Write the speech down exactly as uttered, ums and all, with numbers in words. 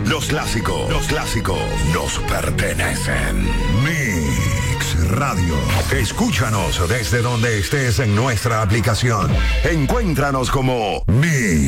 Los clásicos, los clásicos nos pertenecen. Mix Radio. Escúchanos desde donde estés en nuestra aplicación. Encuéntranos como Mix.